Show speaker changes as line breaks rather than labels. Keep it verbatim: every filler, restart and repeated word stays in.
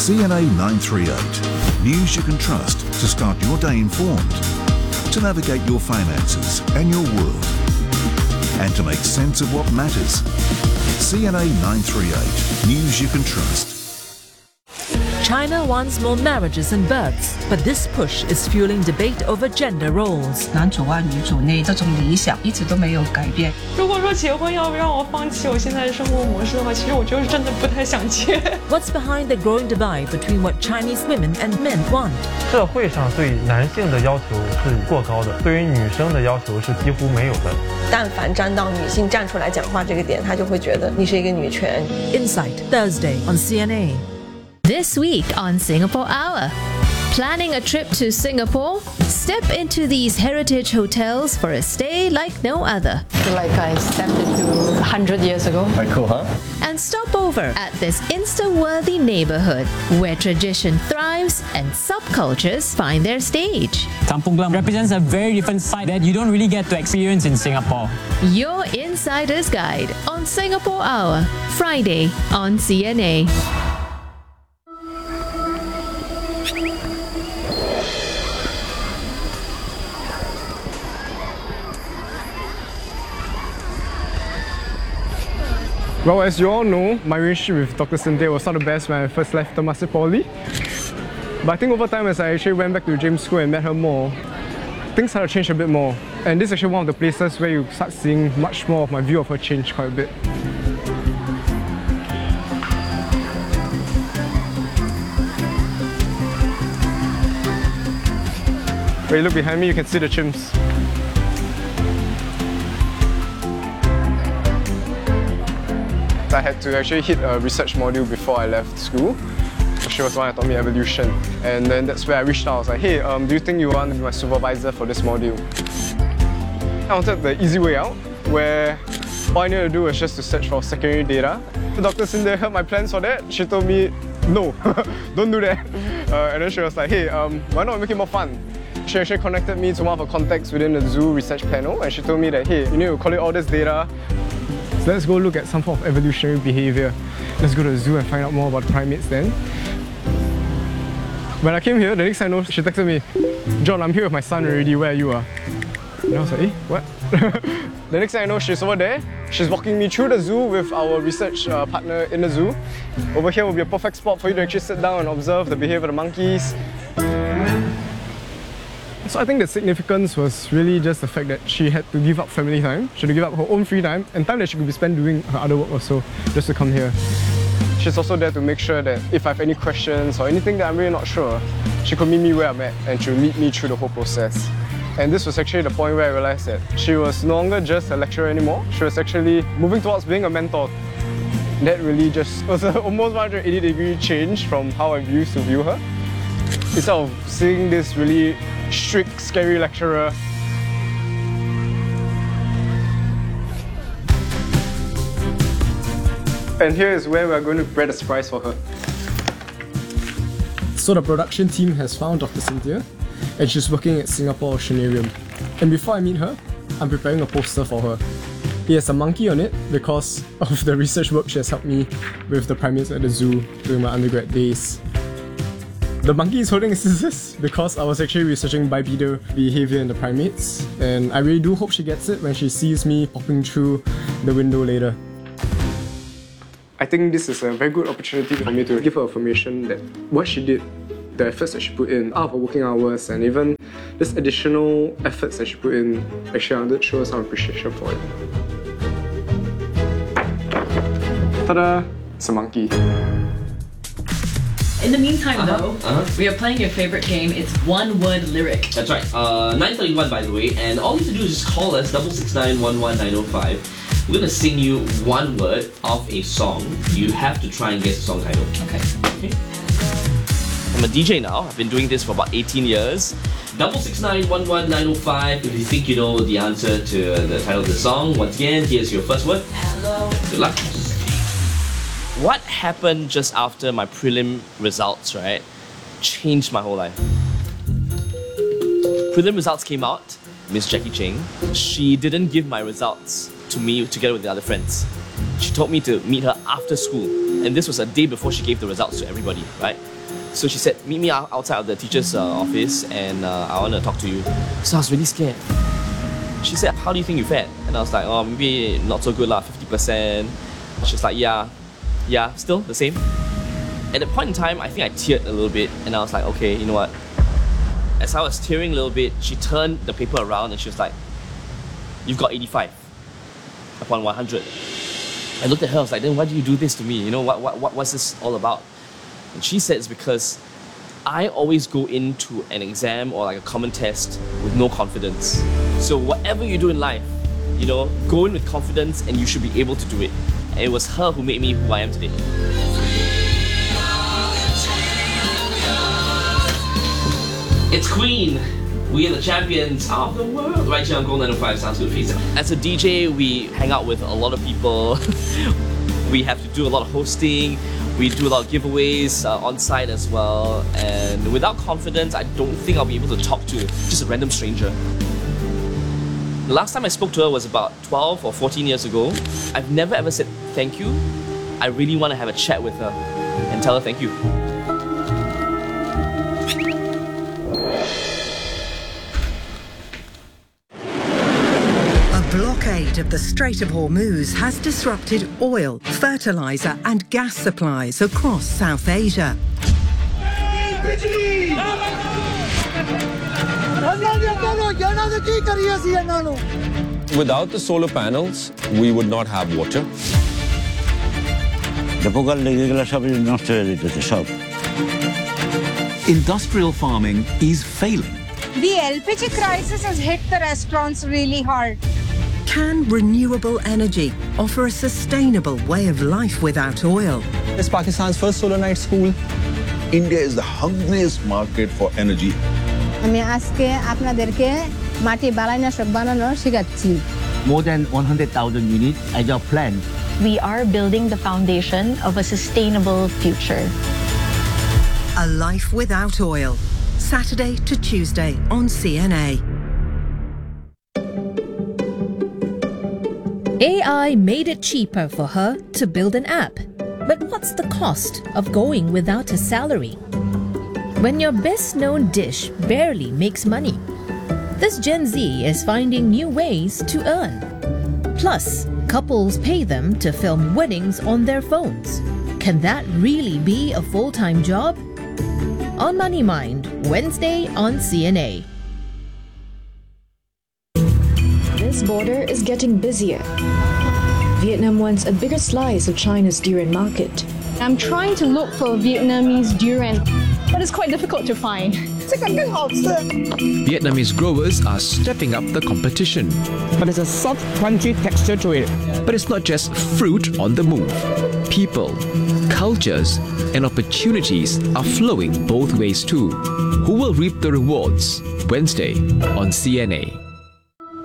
C N A nine three eight. News you can trust to start your day informed, to navigate your finances and your world, and to make sense of what matters. C N A nine three eight. News you can trust.
China wants more marriages and births, but this push is fueling debate over gender roles.
男主外女主内这种理想一直都没有改变。
如果说结婚要不让我放弃我现在的生活模式的话，其实我就是真的不太想结。
What's behind the growing divide between what Chinese women and men want?
社会上对男性的要求是过高的，对于女生的要求是几乎没有的。
但凡沾到女性站出来讲话这个点，他就会觉得你是一个女权。
Insight, Thursday on C N A.
This week on Singapore Hour. Planning a trip to Singapore? Step into these heritage hotels for a stay like no other.
I feel like I stepped into one hundred years ago.
Quite cool, huh?
And stop over at this Insta-worthy neighborhood where tradition thrives and subcultures find their stage.
Kampung Glam represents a very different side that you don't really get to experience in Singapore.
Your Insider's Guide on Singapore Hour, Friday on C N A.
Well, as you all know, my relationship with Doctor Cynthia was not the best when I first left Temasek Poly. But I think over time, as I actually went back to James School and met her more, things started to change a bit more. And this is actually one of the places where you start seeing much more of my view of her change quite a bit. When you look behind me, you can see the chimps. I had to actually hit a research module before I left school. She was the one that taught me evolution. And then that's where I reached out. I was like, hey, um, do you think you want to be my supervisor for this module? I wanted the easy way out, where all I needed to do was just to search for secondary data. Doctor Cynthia heard my plans for that. She told me, no, don't do that. Uh, and then she was like, hey, um, why not make it more fun? She actually connected me to one of her contacts within the zoo research panel, and she told me that, hey, you need to collect all this data. So let's go look at some form of evolutionary behavior. Let's go to the zoo and find out more about primates then. When I came here, the next thing I know, she texted me, John, I'm here with my son already, where are you? Uh? And I was like, eh, what? The next thing I know, she's over there. She's walking me through the zoo with our research uh, partner in the zoo. Over here will be a perfect spot for you to actually sit down and observe the behavior of the monkeys. So I think the significance was really just the fact that she had to give up family time, she had to give up her own free time and time that she could be spent doing her other work also, just to come here. She's also there to make sure that if I have any questions or anything that I'm really not sure, she could meet me where I'm at and she'll meet me through the whole process. And this was actually the point where I realised that she was no longer just a lecturer anymore, she was actually moving towards being a mentor. That really just was an almost one hundred eighty degree change from how I used to view her. Instead of seeing this really strict, scary lecturer, and here is where we are going to prepare the surprise for her. So the production team has found Doctor Cynthia, and she's working at Singapore Oceanarium. And before I meet her, I'm preparing a poster for her. It has a monkey on it because of the research work she has helped me with the primates at the zoo during my undergrad days. The monkey is holding scissors because I was actually researching bipedal behavior in the primates, and I really do hope she gets it when she sees me popping through the window later. I think this is a very good opportunity for me to give her affirmation that what she did, the efforts that she put in out of her working hours, and even this additional efforts that she put in, actually I did show her some appreciation for it. Ta-da! It's a monkey.
In the meantime,
uh-huh,
though,
uh-huh.
we are playing your favorite game. It's one word lyric.
That's right. Uh, nine thirty-one, by the way, and all you have to do is just call us double six nine one one nine zero five. We're gonna sing you one word of a song. You have to try and guess the song title.
Okay.
Okay. I'm a D J now. I've been doing this for about eighteen years. double six nine one one nine zero five. If you think you know the answer to the title of the song, once again, here's your first word.
Hello.
Good luck. What happened just after my prelim results, right, changed my whole life. Prelim results came out, Miss Jackie Cheng, she didn't give my results to me together with the other friends. She told me to meet her after school. And this was a day before she gave the results to everybody, right? So she said, meet me outside of the teacher's uh, office and uh, I want to talk to you. So I was really scared. She said, how do you think you fared? And I was like, oh, maybe not so good lah, fifty percent. She's like, yeah, yeah, still the same. At that point in time, I think I teared a little bit and I was like, okay, you know what? As I was tearing a little bit, she turned the paper around and she was like, you've got eighty-five upon one hundred. I looked at her, I was like, then why do you do this to me? You know, what, what, what what's this all about? And she said it's because I always go into an exam or like a common test with no confidence. So whatever you do in life, you know, go in with confidence and you should be able to do it. And it was her who made me who I am today. It's Queen. We are the champions of the world. Right here on Gold nine oh five, sounds good for you. As a D J, we hang out with a lot of people. We have to do a lot of hosting. We do a lot of giveaways uh, on site as well. And without confidence, I don't think I'll be able to talk to just a random stranger. The last time I spoke to her was about twelve or fourteen years ago. I've never ever said thank you. I really want to have a chat with her and tell her thank you.
Blockade of the Strait of Hormuz has disrupted oil, fertilizer and gas supplies across South Asia.
Without the solar panels, we would not have water.
Industrial farming is failing.
The L P G crisis has hit the restaurants really hard.
Can renewable energy offer a sustainable way of life without oil?
It's Pakistan's first solar night school.
India is the hungriest market for energy.
More than one hundred thousand units as our plan.
We are building the foundation of a sustainable future.
A life without oil. Saturday to Tuesday on C N A.
A I made it cheaper for her to build an app. But what's the cost of going without a salary? When your best-known dish barely makes money, this Gen Z is finding new ways to earn. Plus, couples pay them to film weddings on their phones. Can that really be a full-time job? On Money Mind, Wednesday on C N A.
This border is getting busier. Vietnam wants a bigger slice of China's durian market.
I'm trying to look for Vietnamese durian, but it's quite difficult to find.
Vietnamese growers are stepping up the competition.
But there's a soft, crunchy texture to it.
But it's not just fruit on the move. People, cultures, and opportunities are flowing both ways too. Who will reap the rewards? Wednesday on C N A.